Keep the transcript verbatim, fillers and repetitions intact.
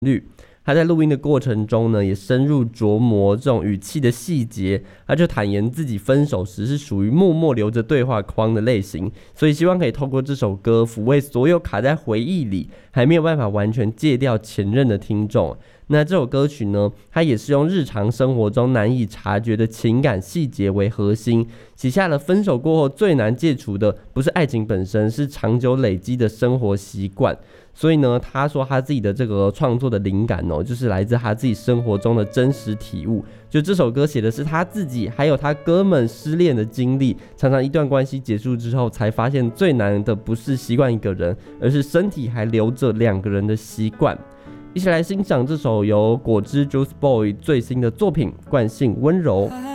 律。他在录音的过程中呢，也深入琢磨这种语气的细节。他就坦言自己分手时是属于默默留着对话框的类型，所以希望可以透过这首歌抚慰所有卡在回忆里还没有办法完全戒掉前任的听众。那这首歌曲呢，它也是用日常生活中难以察觉的情感细节为核心，写下了分手过后最难戒除的不是爱情本身，是长久累积的生活习惯。所以呢，他说他自己的这个创作的灵感哦，就是来自他自己生活中的真实体悟。就这首歌写的是他自己还有他哥们失恋的经历，常常一段关系结束之后才发现最难的不是习惯一个人，而是身体还留着两个人的习惯。一起来欣赏这首由果汁 Juice Boy 最新的作品《惯性温柔》。